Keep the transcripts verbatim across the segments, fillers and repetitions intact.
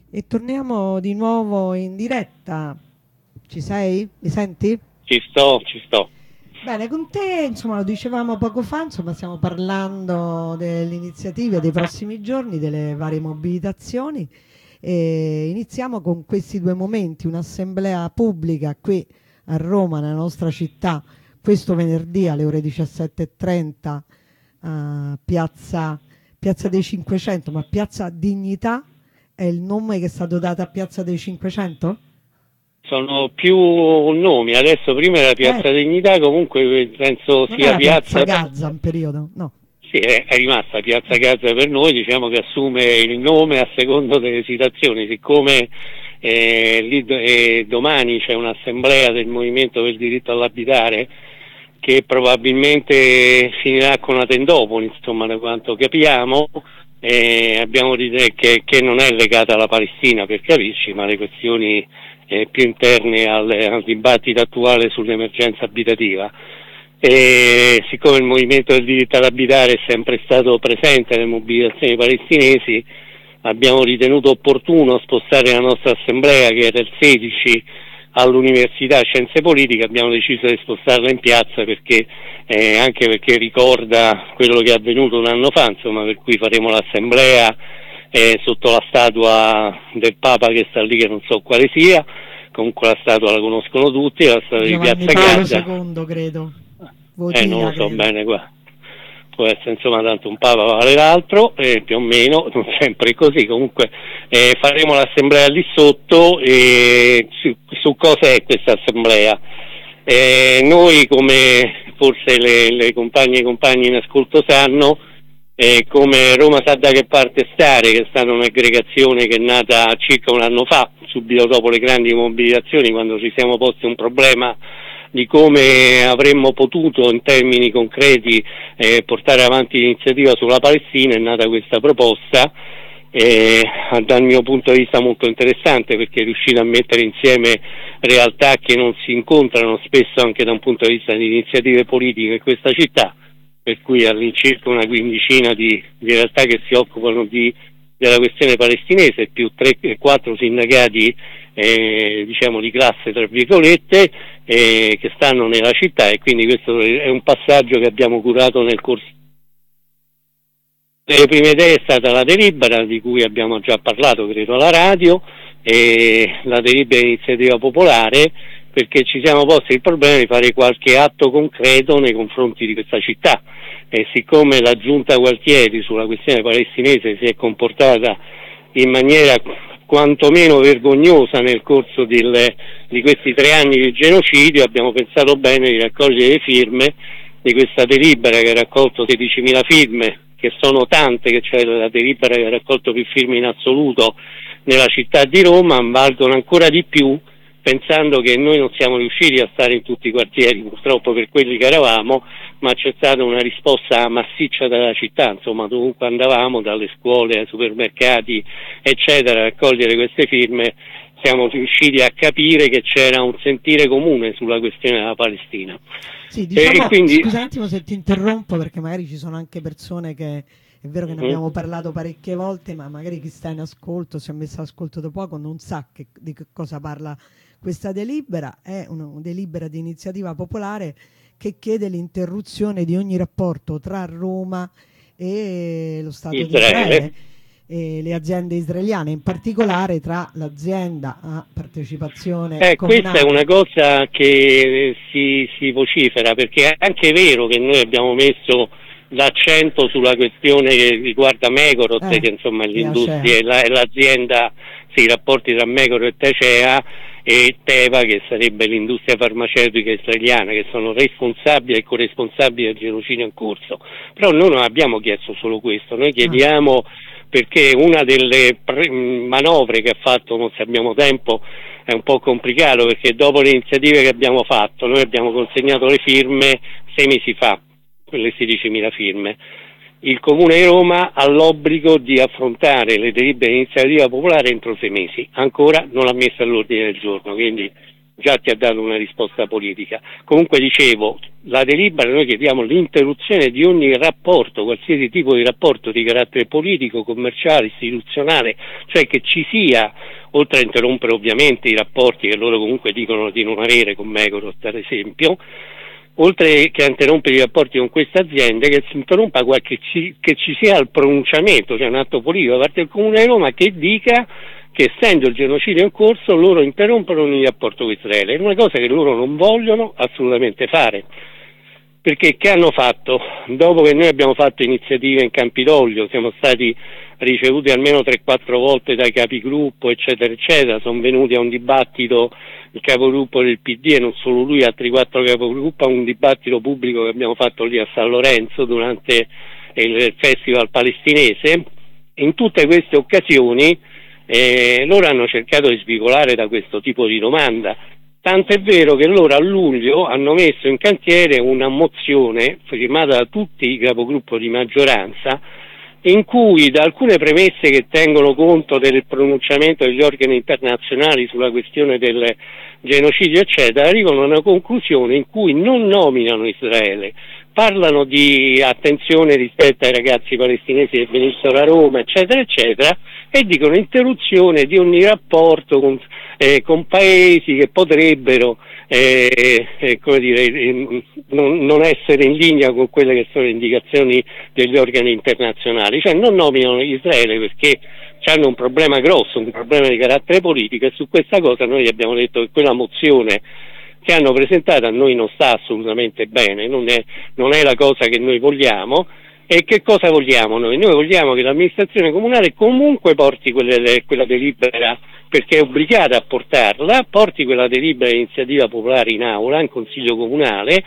E torniamo di nuovo in diretta. Ci sei? Mi senti? Ci sto, ci sto. Bene, con te, insomma, lo dicevamo poco fa, insomma, stiamo parlando delle iniziative dei prossimi giorni, delle varie mobilitazioni e iniziamo con questi due momenti, un'assemblea pubblica qui a Roma, nella nostra città, questo venerdì alle ore diciassette e trenta a Piazza, Piazza dei Cinquecento, ma Piazza Dignità è il nome che è stato dato a Piazza dei Cinquecento? Sono più nomi, adesso prima era Eh, Piazza Dignità, comunque penso non sia era Piazza Piazza, Gazza un periodo, no. sì, è, è rimasta Piazza Eh, Gaza per noi, diciamo che assume il nome a secondo delle situazioni, siccome eh, lì, do- eh, domani c'è un'assemblea del Movimento per il diritto all'abitare che probabilmente finirà con una tendopoli, insomma, da quanto capiamo. Eh, abbiamo ritenuto che, che non è legata alla Palestina, per capirci, ma alle questioni eh, più interne al, al dibattito attuale sull'emergenza abitativa. E siccome il movimento del diritto ad abitare è sempre stato presente nelle mobilitazioni palestinesi, abbiamo ritenuto opportuno spostare la nostra assemblea, che era il sedici all'Università Scienze Politiche, abbiamo deciso di spostarla in piazza perché eh, anche perché ricorda quello che è avvenuto un anno fa, insomma, per cui faremo l'assemblea eh, sotto la statua del Papa che sta lì, che non so quale sia, comunque la statua la conoscono tutti, la statua di Giovanni Piazza Paolo Gaza. secondo, credo. Eh, non Votina, lo so credo. bene qua. Può essere, insomma, tanto un papa vale l'altro, eh, più o meno, non sempre è così. Comunque eh, faremo l'assemblea lì sotto. E su, su cosa è questa assemblea? Eh, noi, come forse le, le compagne e i compagni in ascolto sanno, eh, come Roma sa da che parte stare, che è stata un'aggregazione che è nata circa un anno fa, subito dopo le grandi mobilitazioni, quando ci siamo posti un problema di come avremmo potuto in termini concreti eh, portare avanti l'iniziativa sulla Palestina, è nata questa proposta, eh, dal mio punto di vista molto interessante, perché è riuscita a mettere insieme realtà che non si incontrano spesso anche da un punto di vista di iniziative politiche in questa città, per cui all'incirca una quindicina di, di realtà che si occupano di, della questione palestinese, più tre quattro sindacati eh, diciamo di classe tra virgolette, eh, che stanno nella città, e quindi questo è un passaggio che abbiamo curato nel corso. Le prime idee è stata la delibera, di cui abbiamo già parlato credo alla radio, e la delibera iniziativa popolare, perché ci siamo posti il problema di fare qualche atto concreto nei confronti di questa città, e siccome la giunta Gualtieri sulla questione palestinese si è comportata in maniera quantomeno vergognosa nel corso del, di questi tre anni di genocidio, abbiamo pensato bene di raccogliere le firme di questa delibera che ha raccolto sedicimila firme, che sono tante, che c'è la delibera che ha raccolto più firme in assoluto nella città di Roma, valgono ancora di più pensando che noi non siamo riusciti a stare in tutti i quartieri, purtroppo per quelli che eravamo, ma c'è stata una risposta massiccia dalla città, insomma, dovunque andavamo, dalle scuole ai supermercati eccetera, a raccogliere queste firme, siamo riusciti a capire che c'era un sentire comune sulla questione della Palestina. Sì, E, e diciamo, quindi scusa un attimo se ti interrompo perché magari ci sono anche persone che è vero che ne mm, abbiamo parlato parecchie volte, ma magari chi sta in ascolto, si è messo ascolto da poco, non sa che, di che cosa parla questa delibera. È una delibera di iniziativa popolare che chiede l'interruzione di ogni rapporto tra Roma e lo Stato di Israele. Israele e le aziende israeliane, in particolare tra l'azienda a partecipazione Eh, questa è comunale. una cosa che si, si vocifera, perché è anche vero che noi abbiamo messo l'accento sulla questione che riguarda Megorot, Eh, che insomma e le Acea. industrie, la, l'azienda, sì, i rapporti tra Megorot e Tecea e Teva, che sarebbe l'industria farmaceutica israeliana, che sono responsabili e corresponsabili del genocidio in corso. Però noi non abbiamo chiesto solo questo, noi Ah, chiediamo, perché una delle pre- manovre che ha fatto, non se abbiamo tempo, è un po' complicato, perché dopo le iniziative che abbiamo fatto, noi abbiamo consegnato le firme sei mesi fa, quelle sedicimila firme. Il Comune di Roma ha l'obbligo di affrontare le delibere di iniziativa popolare entro sei mesi, ancora non l'ha messa all'ordine del giorno, quindi già ti ha dato una risposta politica. Comunque dicevo, la delibera, noi chiediamo l'interruzione di ogni rapporto, qualsiasi tipo di rapporto di carattere politico, commerciale, istituzionale, cioè che ci sia, oltre a interrompere ovviamente i rapporti che loro comunque dicono di non avere con Megorot ad esempio, oltre che a interrompere i rapporti con queste aziende, che si interrompa qualche, che ci sia il pronunciamento, cioè un atto politico da parte del Comune di Roma che dica che essendo il genocidio in corso loro interrompono ogni rapporto con Israele. È una cosa che loro non vogliono assolutamente fare, perché che hanno fatto? Dopo che noi abbiamo fatto iniziative in Campidoglio, siamo stati ricevuti almeno tre quattro volte dai capigruppo eccetera eccetera, sono venuti a un dibattito il capogruppo del P D e non solo lui, altri quattro capogruppo, a un dibattito pubblico che abbiamo fatto lì a San Lorenzo durante il festival palestinese. In tutte queste occasioni eh, loro hanno cercato di svicolare da questo tipo di domanda, tanto è vero che loro a luglio hanno messo in cantiere una mozione firmata da tutti i capogruppo di maggioranza, in cui da alcune premesse che tengono conto del pronunciamento degli organi internazionali sulla questione del genocidio eccetera, arrivano a una conclusione in cui non nominano Israele, parlano di attenzione rispetto ai ragazzi palestinesi che venissero a Roma eccetera eccetera, e dicono interruzione di ogni rapporto con, eh, con paesi che potrebbero eh, eh, come dire, eh, non, non essere in linea con quelle che sono le indicazioni degli organi internazionali, cioè non nominano Israele perché hanno un problema grosso, un problema di carattere politico, e su questa cosa noi abbiamo detto che quella mozione che hanno presentato a noi non sta assolutamente bene, non è, non è la cosa che noi vogliamo. E che cosa vogliamo noi? Noi vogliamo che l'amministrazione comunale comunque porti quelle, quella delibera, perché è obbligata a portarla, porti quella delibera di iniziativa popolare in aula, in consiglio comunale,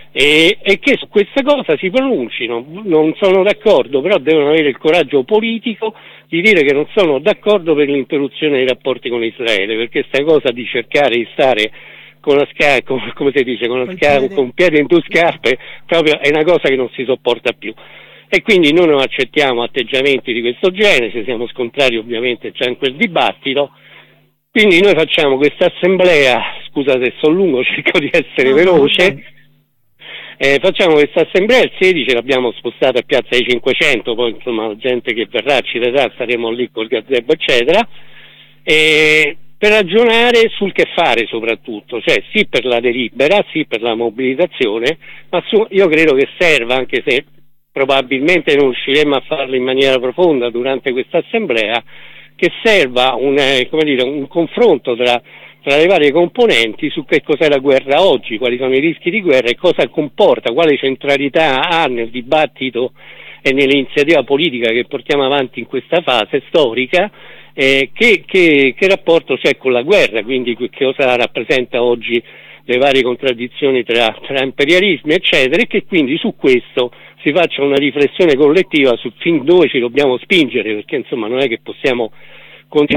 e, e che su questa cosa si pronuncino. Non sono d'accordo, però devono avere il coraggio politico di dire che non sono d'accordo per l'interruzione dei rapporti con Israele, perché questa cosa di cercare di stare con la sca- con, come si dice, con la sca- con un piede in due scarpe, proprio è una cosa che non si sopporta più. E quindi noi non accettiamo atteggiamenti di questo genere, ci siamo scontrati ovviamente già in quel dibattito, quindi noi facciamo questa assemblea, scusate se sono lungo, cerco di essere no, veloce, eh, facciamo questa assemblea il sedici, l'abbiamo spostata a Piazza dei Cinquecento, poi insomma la gente che verrà ci vedrà, staremo lì col gazebo eccetera, e per ragionare sul che fare soprattutto, cioè sì per la delibera, sì per la mobilitazione, ma su, io credo che serva, anche se probabilmente non riusciremo a farlo in maniera profonda durante questa assemblea, che serva un, eh, come dire, un confronto tra, tra le varie componenti su che cos'è la guerra oggi, quali sono i rischi di guerra e cosa comporta, quale centralità ha nel dibattito e nell'iniziativa politica che portiamo avanti in questa fase storica, eh, che, che, che rapporto c'è con la guerra, quindi che cosa rappresenta oggi le varie contraddizioni tra, tra imperialismi eccetera, e che quindi su questo si faccia una riflessione collettiva su fin dove ci dobbiamo spingere, perché insomma non è che possiamo continuare